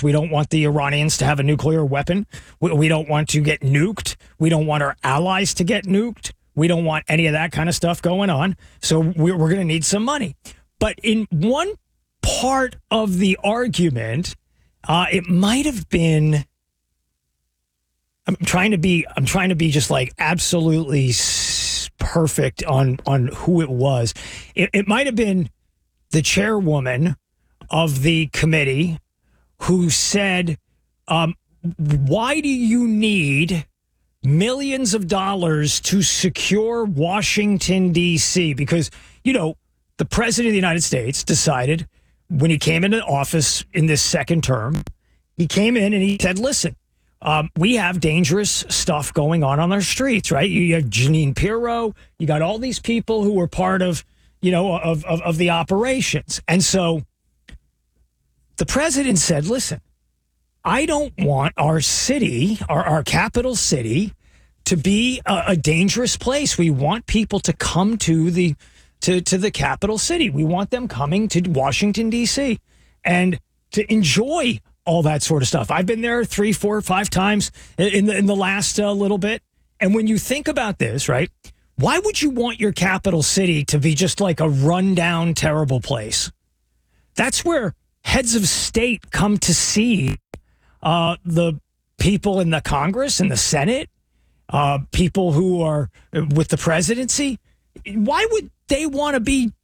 We don't want the Iranians to have a nuclear weapon. We don't want to get nuked. We don't want our allies to get nuked. We don't want any of that kind of stuff going on. So we're going to need some money. But in one part of the argument, it might have been. I'm trying to be just like absolutely perfect on who it was. It might have been the chairwoman of the committee who said, why do you need millions of dollars to secure Washington, D.C.? Because, the president of the United States decided when he came into office in this second term, he came in and he said, listen, we have dangerous stuff going on our streets, right? You have Jeanine Pirro. You got all these people who were part of, of the operations. And so the president said, listen, I don't want our city, our capital city, to be a dangerous place. We want people to come to the capital city. We want them coming to Washington, D.C. and to enjoy all that sort of stuff. I've been there 3, 4, 5 times in the last little bit. And when you think about this, right, why would you want your capital city to be just like a rundown, terrible place? That's where heads of state come to see the people in the Congress and the Senate, people who are with the presidency. Why would they want to be,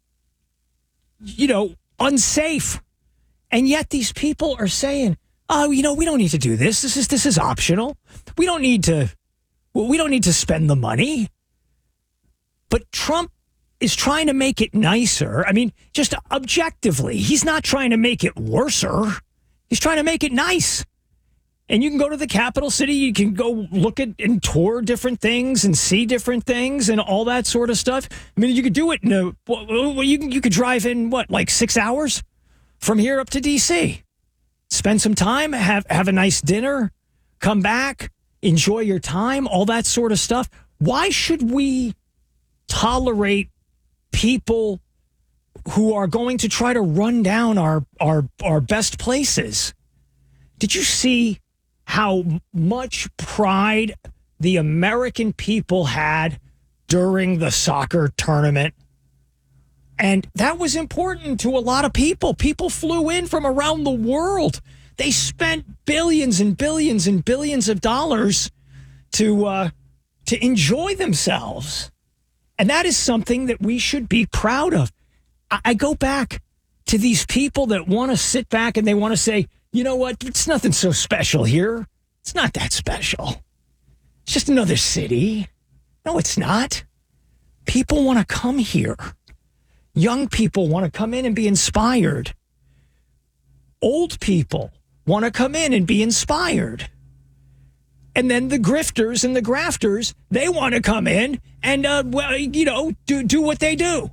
unsafe? And yet these people are saying, oh, we don't need to do this. This is optional. We don't need to spend the money. But Trump is trying to make it nicer. I mean, just objectively, he's not trying to make it worser. He's trying to make it nice. And you can go to the capital city. You can go look at and tour different things and see different things and all that sort of stuff. I mean, you could do it you could drive in, 6 hours? From here up to D.C., spend some time, have a nice dinner, come back, enjoy your time, all that sort of stuff. Why should we tolerate people who are going to try to run down our best places? Did you see how much pride the American people had during the soccer tournament? And that was important to a lot of people. People flew in from around the world. They spent billions and billions and billions of dollars to enjoy themselves. And that is something that we should be proud of. I go back to these people that want to sit back and they want to say, you know what? It's nothing so special here. It's not that special. It's just another city. No, it's not. People want to come here. Young people want to come in and be inspired. Old people want to come in and be inspired. And then the grifters and the grafters, they want to come in and, do what they do.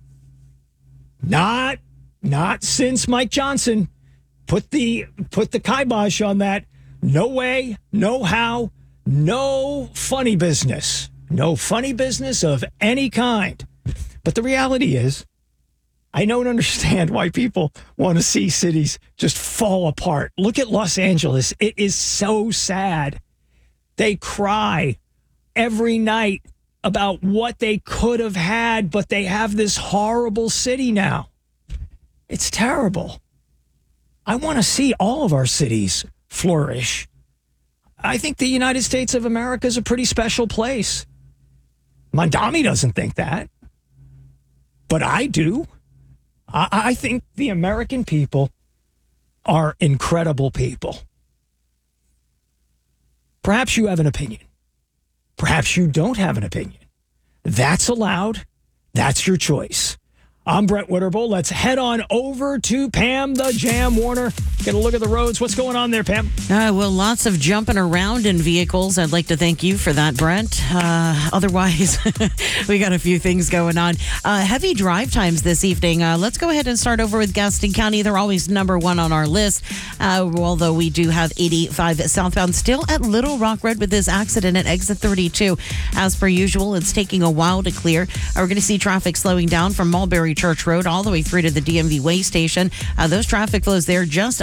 Not since Mike Johnson put the kibosh on that. No way, no how, no funny business. No funny business of any kind. But the reality is, I don't understand why people want to see cities just fall apart. Look at Los Angeles. It is so sad. They cry every night about what they could have had, but they have this horrible city now. It's terrible. I want to see all of our cities flourish. I think the United States of America is a pretty special place. Mondami doesn't think that. But I do. I think the American people are incredible people. Perhaps you have an opinion. Perhaps you don't have an opinion. That's allowed. That's your choice. I'm Brett Witterbull. Let's head on over to Pam the Jam Warner. Get a look at the roads. What's going on there, Pam? Well, lots of jumping around in vehicles. I'd like to thank you for that, Brent. Otherwise, we got a few things going on. Heavy drive times this evening. Let's go ahead and start over with Gaston County. They're always number one on our list. Although we do have 85 southbound still at Little Rock Road with this accident at exit 32. As per usual, it's taking a while to clear. We're going to see traffic slowing down from Mulberry Church Road all the way through to the DMV Way Station. Those traffic flows there just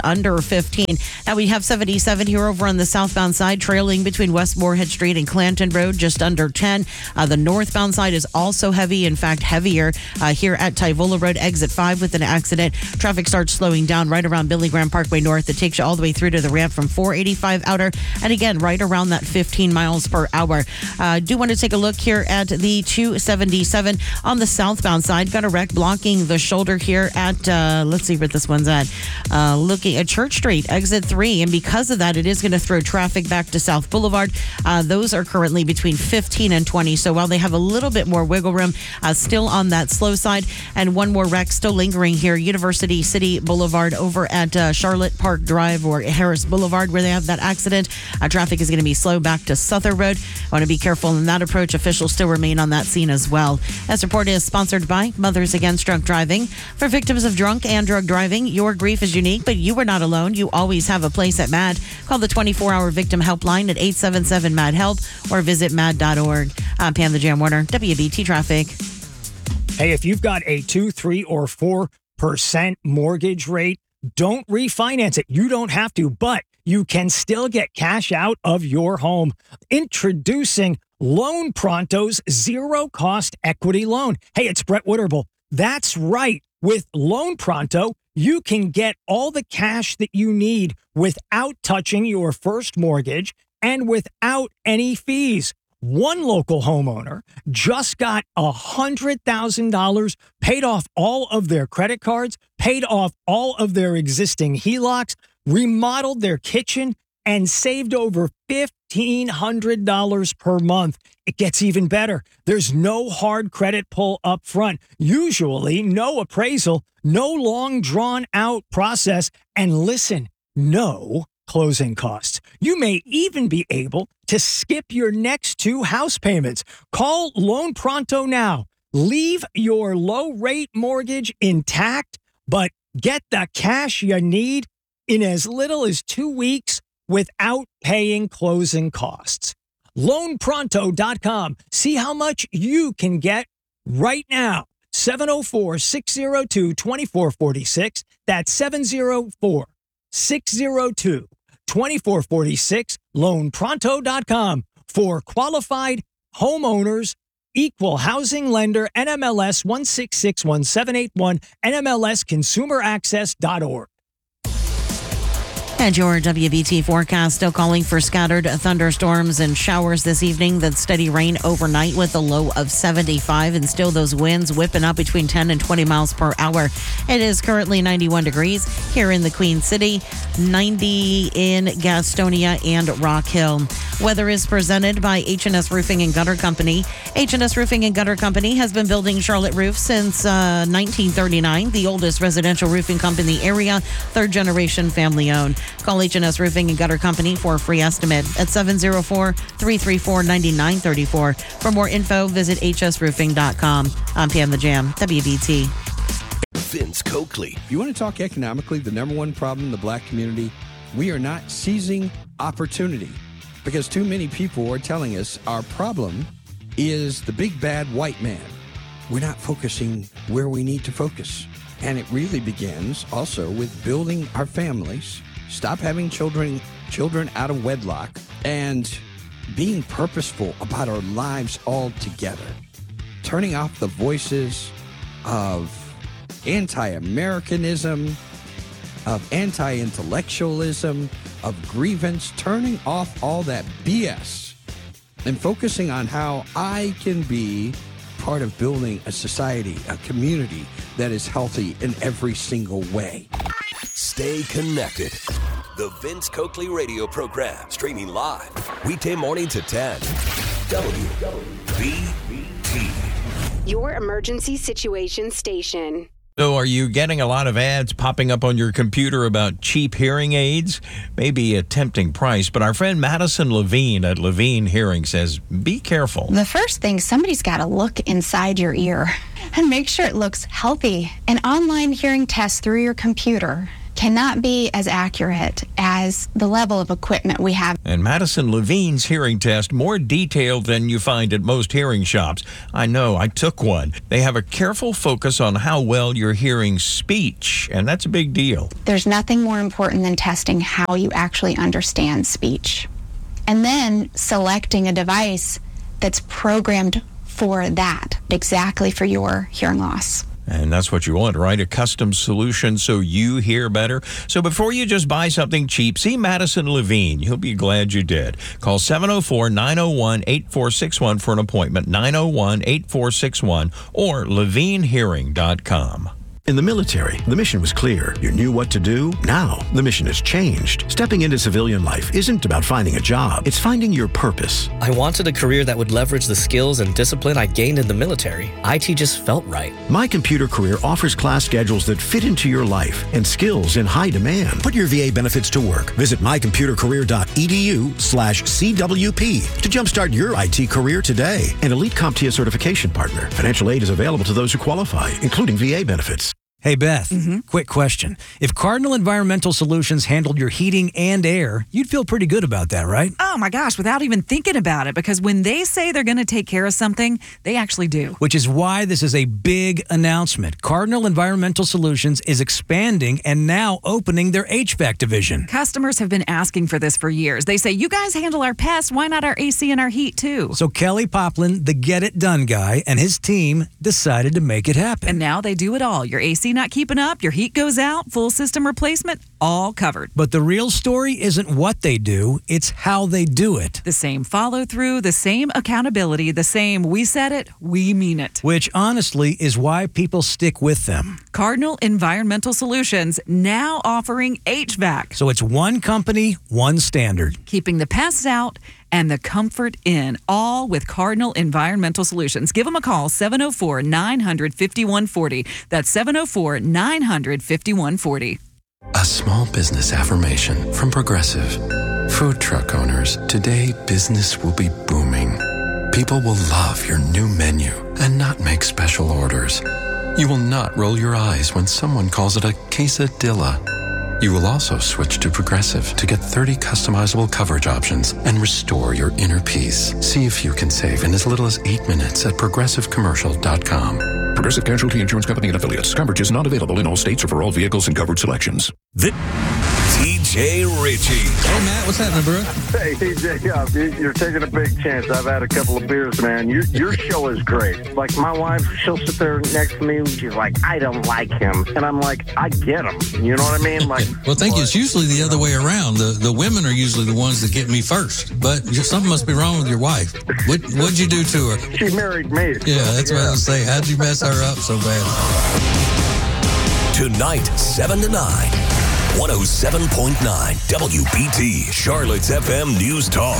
under 15. Now we have 77 here over on the southbound side, trailing between West Moorhead Street and Clanton Road, just under 10. The northbound side is also heavy, in fact, heavier here at Tyvola Road, exit 5 with an accident. Traffic starts slowing down right around Billy Graham Parkway North. It takes you all the way through to the ramp from 485 outer, and again, right around that 15 miles per hour. Do want to take a look here at the 277 on the southbound side. Got a wreck blocking the shoulder here at, let's see where this one's at. Looking at Church Street, exit 3. And because of that, it is going to throw traffic back to South Boulevard. Those are currently between 15 and 20. So while they have a little bit more wiggle room, still on that slow side. And one more wreck still lingering here, University City Boulevard over at Charlotte Park Drive or Harris Boulevard, where they have that accident. Traffic is going to be slow back to Southern Road. I want to be careful in that approach. Officials still remain on that scene as well. This report is sponsored by Mothers Against Drunk Driving. For victims of drunk and drug driving, your grief is unique, but you are not alone. You always have a place at MAD. Call the 24-hour victim helpline at 877-MAD-HELP or visit mad.org. I'm Pam the Jam Warner, WBT Traffic. Hey, if you've got a 2, 3, or 4% mortgage rate, don't refinance it. You don't have to, but you can still get cash out of your home. Introducing Loan Pronto's zero-cost equity loan. Hey, it's Brett Witterbull. That's right. With Loan Pronto, you can get all the cash that you need without touching your first mortgage and without any fees. One local homeowner just got $100,000, paid off all of their credit cards, paid off all of their existing HELOCs, remodeled their kitchen, and saved over $1,500 per month. It gets even better. There's no hard credit pull up front. Usually no appraisal, no long drawn out process, and listen, no closing costs. You may even be able to skip your next 2 house payments. Call Loan Pronto now. Leave your low rate mortgage intact, but get the cash you need in as little as 2 weeks without paying closing costs. LoanPronto.com. See how much you can get right now. 704-602-2446. That's 704-602-2446. LoanPronto.com. For qualified homeowners, equal housing lender, NMLS 1661781, NMLSconsumeraccess.org. And your WBT forecast still calling for scattered thunderstorms and showers this evening. That steady rain overnight with a low of 75 and still those winds whipping up between 10 and 20 miles per hour. It is currently 91 degrees here in the Queen City, 90 in Gastonia and Rock Hill. Weather is presented by H&S Roofing and Gutter Company. H&S Roofing and Gutter Company has been building Charlotte roofs since 1939, the oldest residential roofing company in the area, third generation family owned. Call H&S Roofing and Gutter Company for a free estimate at 704-334-9934. For more info, visit hsroofing.com. I'm Pam the Jam, WBT. Vince Coakley. If you want to talk economically, the number one problem in the black community, we are not seizing opportunity because too many people are telling us our problem is the big bad white man. We're not focusing where we need to focus. And it really begins also with building our families, stop having children out of wedlock, and being purposeful about our lives altogether. Turning off the voices of anti-Americanism, of anti-intellectualism, of grievance, turning off all that BS and focusing on how I can be part of building a society, a community that is healthy in every single way. Stay connected. The Vince Coakley radio program, streaming live, weekday morning to 10. WBT. Your emergency situation station. So are you getting a lot of ads popping up on your computer about cheap hearing aids? Maybe a tempting price, but our friend Madison Levine at Levine Hearing says, be careful. The first thing, somebody's got to look inside your ear and make sure it looks healthy. An online hearing test through your computer cannot be as accurate as the level of equipment we have. And Madison Levine's hearing test, more detailed than you find at most hearing shops. I know, I took one. They have a careful focus on how well you're hearing speech, and that's a big deal. There's nothing more important than testing how you actually understand speech. And then selecting a device that's programmed for that, exactly for your hearing loss. And that's what you want, right? A custom solution so you hear better. So before you just buy something cheap, see Madison Levine. You'll be glad you did. Call 704-901-8461 for an appointment, 901-8461, or levinehearing.com. In the military, the mission was clear. You knew what to do. Now, the mission has changed. Stepping into civilian life isn't about finding a job. It's finding your purpose. I wanted a career that would leverage the skills and discipline I gained in the military. IT just felt right. My Computer Career offers class schedules that fit into your life and skills in high demand. Put your VA benefits to work. Visit mycomputercareer.edu/CWP to jumpstart your IT career today. An elite CompTIA certification partner. Financial aid is available to those who qualify, including VA benefits. Hey, Beth, quick question. If Cardinal Environmental Solutions handled your heating and air, you'd feel pretty good about that, right? Oh, my gosh, without even thinking about it, because when they say they're going to take care of something, they actually do. Which is why this is a big announcement. Cardinal Environmental Solutions is expanding and now opening their HVAC division. Customers have been asking for this for years. They say, you guys handle our pests, why not our AC and our heat, too? So Kelly Poplin, the get-it-done guy, and his team decided to make it happen. And now they do it all. Your AC not keeping up, your heat goes out, full system replacement, all covered. But the real story isn't what they do, it's how they do it. The same follow-through, the same accountability, the same we said it, we mean it. Which honestly is why people stick with them. Cardinal Environmental Solutions now offering HVAC. So it's one company, one standard. Keeping the pests out and the comfort in, all with Cardinal Environmental Solutions. Give them a call, 704-900-5140. That's 704-900-5140. A small business affirmation from Progressive. Food truck owners, today business will be booming. People will love your new menu and not make special orders. You will not roll your eyes when someone calls it a quesadilla. You will also switch to Progressive to get 30 customizable coverage options and restore your inner peace. See if you can save in as little as 8 minutes at progressivecommercial.com. Progressive Casualty Insurance Company and Affiliates. Coverage is not available in all states or for all vehicles and covered selections. TJ Ritchie. Hey, Matt, what's happening, bro? Hey, TJ, you're taking a big chance. I've had a couple of beers, man. Your show is great. Like, my wife, she'll sit there next to me, and she's like, I don't like him. And I'm like, I get him. You know what I mean? Like, well, thank you. It's usually the other way around. The women are usually the ones that get me first. But something must be wrong with your wife. What'd you do to her? She married me. Yeah, that's what I was saying. How'd you mess her up so bad? Tonight, 7 to 9. 107.9 WBT, Charlotte's FM News Talk.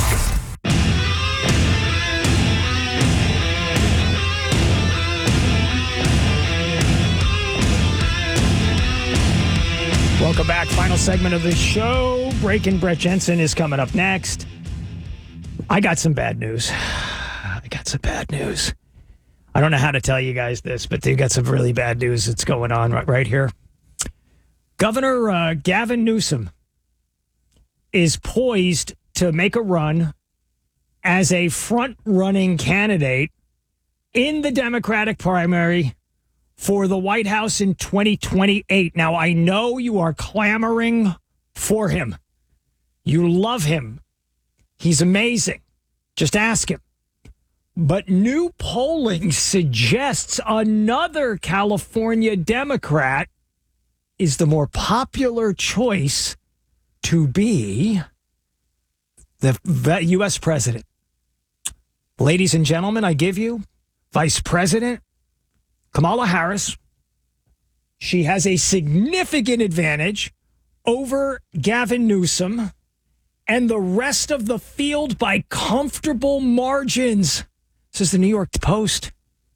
Welcome back. Final segment of the show. Breaking Brett Jensen is coming up next. I got some bad news. I don't know how to tell you guys this, but they got some really bad news that's going on right here. Governor Gavin Newsom is poised to make a run as a front-running candidate in the Democratic primary for the White House in 2028. Now, I know you are clamoring for him. You love him. He's amazing. Just ask him. But new polling suggests another California Democrat is the more popular choice to be the U.S. president. Ladies and gentlemen, I give you Vice President Kamala Harris. She has a significant advantage over Gavin Newsom and the rest of the field by comfortable margins. This is the New York Post.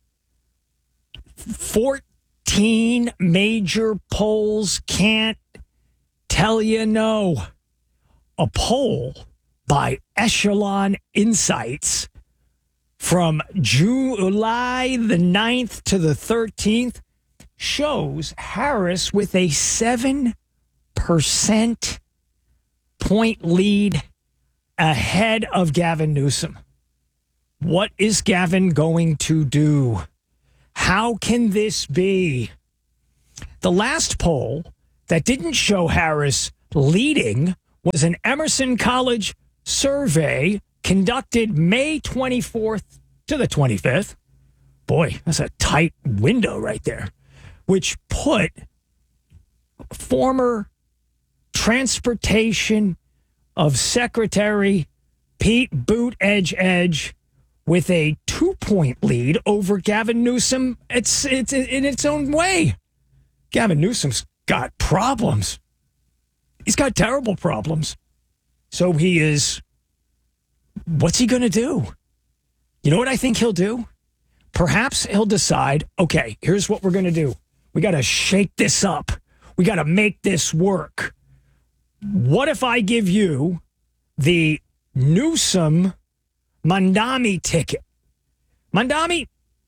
14 major polls can't tell you no. A poll by Echelon Insights from July the 9th to the 13th shows Harris with a 7 point lead ahead of Gavin Newsom. What is Gavin going to do? How can this be? The last poll that didn't show Harris leading was an Emerson College survey conducted May 24th to the 25th. Boy, that's a tight window right there, which put former Transportation of Secretary Pete Buttigieg with a 2-point lead over Gavin Newsom. It's in its own way. Gavin Newsom's got problems. He's got terrible problems. So what's he going to do? You know what I think he'll do? Perhaps he'll decide, okay, here's what we're going to do. We got to shake this up. We got to make this work. What if I give you the Newsom Mamdani ticket? Mamdani,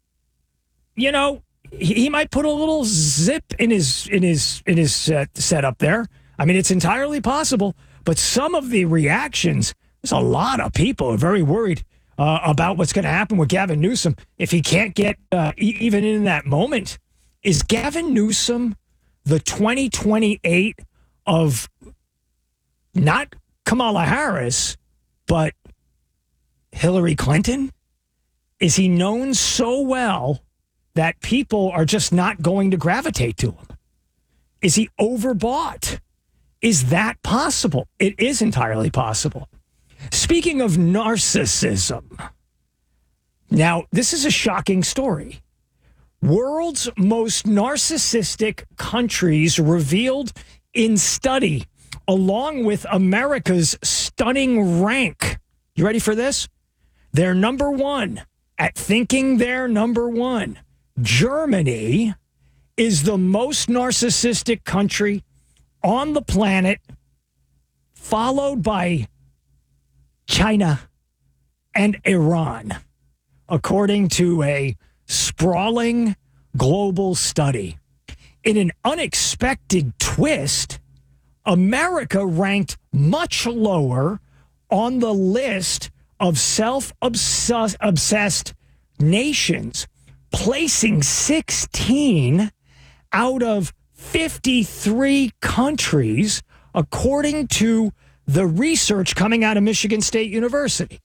he might put a little zip in his setup there. I mean, it's entirely possible. But some of the reactions, there's a lot of people who are very worried about what's going to happen with Gavin Newsom if he can't get even in that moment. Is Gavin Newsom the 2028 of not Kamala Harris, but Hillary Clinton? Is he known so well that people are just not going to gravitate to him? Is he overbought? Is that possible? It is entirely possible. Speaking of narcissism, now this is a shocking story. World's most narcissistic countries revealed in study, along with America's stunning rank. You ready for this? They're number one at thinking they're number one. Germany is the most narcissistic country on the planet, followed by China and Iran, according to a sprawling global study. In an unexpected twist, America ranked much lower on the list of self-obsessed nations, placing 16 out of 53 countries, according to the research coming out of Michigan State University.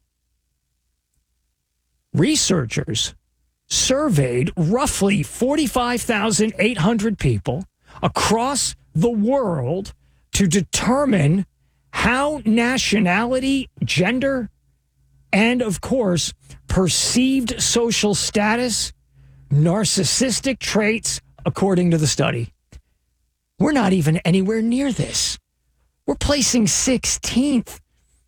Researchers surveyed roughly 45,800 people across the world to determine how nationality, gender, and, of course, perceived social status, narcissistic traits, according to the study. We're not even anywhere near this. We're placing 16th.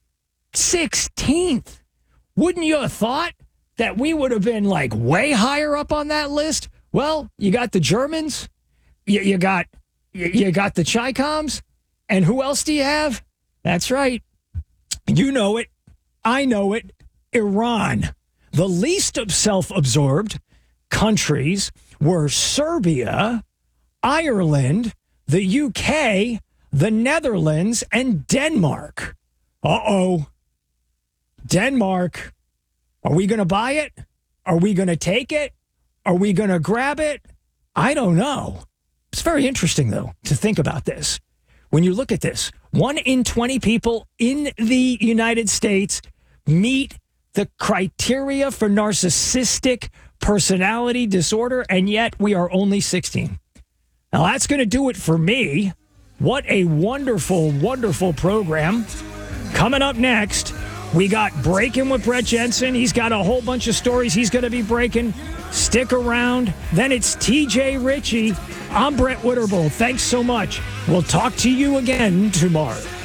16th. Wouldn't you have thought that we would have been like way higher up on that list? Well, you got the Germans, you got the Chi-Coms, and who else do you have? That's right. You know it. I know it. Iran. The least of self-absorbed countries were Serbia, Ireland, the UK, the Netherlands, and Denmark. Uh-oh. Denmark. Are we going to buy it? Are we going to take it? Are we going to grab it? I don't know. It's very interesting, though, to think about this. When you look at this, 1 in 20 people in the United States meet the criteria for narcissistic personality disorder, and yet we are only 16. Now, that's going to do it for me. What a wonderful, wonderful program. Coming up next, we got Breaking with Brett Jensen. He's got a whole bunch of stories he's going to be breaking. Stick around. Then it's TJ Ritchie. I'm Brett Witterbull. Thanks so much. We'll talk to you again tomorrow.